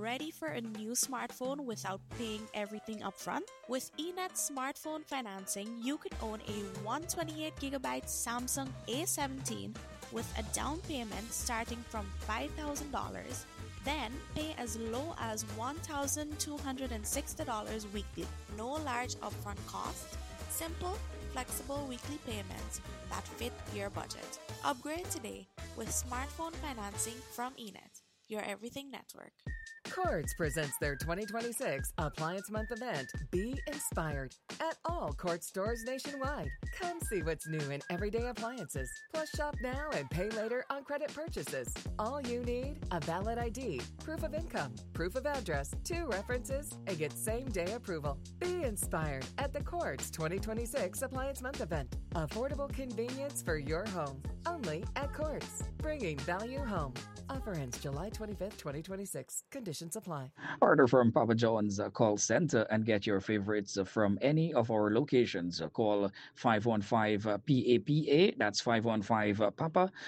Ready for a new smartphone without paying everything upfront? With eNet smartphone financing, you can own a 128GB Samsung A17 with a down payment starting from $5,000, then pay as low as $1,260 weekly. No large upfront cost, simple, flexible weekly payments that fit your budget. Upgrade today with smartphone financing from eNet, your everything network. Quartz presents their 2026 Appliance Month event, Be Inspired, at all Quartz stores nationwide. Come see what's new in everyday appliances. Plus, shop now and pay later on credit purchases. All you need, a valid ID, proof of income, proof of address, 2 references, and get same-day approval. Be inspired at the Quartz 2026 Appliance Month event. Affordable convenience for your home. Only at Quartz. Bringing value home. Offer ends July 25th, 2026. Conditions apply. Order from Papa John's call center and get your favorites from any of our locations. Call 515 PAPA, that's 515 Papa,